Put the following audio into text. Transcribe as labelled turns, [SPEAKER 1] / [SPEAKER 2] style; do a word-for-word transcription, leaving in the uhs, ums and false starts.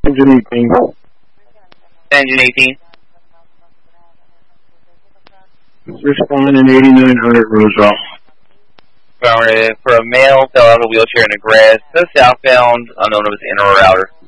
[SPEAKER 1] Engine eighteen.
[SPEAKER 2] Engine eighteen.
[SPEAKER 1] Respond in eighty-nine hundred Roosevelt.
[SPEAKER 2] For a male fell out of a wheelchair in the grass. The southbound, unknown if it's inner or outer.